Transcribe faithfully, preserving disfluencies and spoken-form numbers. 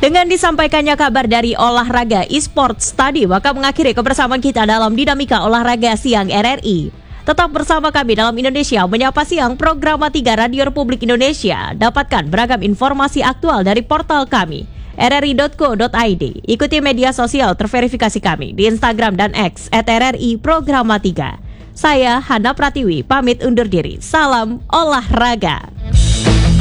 Dengan disampaikannya kabar dari olahraga e-sports tadi, maka mengakhiri kebersamaan kita dalam Dinamika Olahraga Siang R R I. Tetap bersama kami dalam Indonesia Menyapa Siang, program tiga Radio Republik Indonesia. Dapatkan beragam informasi aktual dari portal kami r r i dot co dot i d. Ikuti media sosial terverifikasi kami di Instagram dan X et r r i programa tiga. Saya Hana Pratiwi, pamit undur diri. Salam olahraga.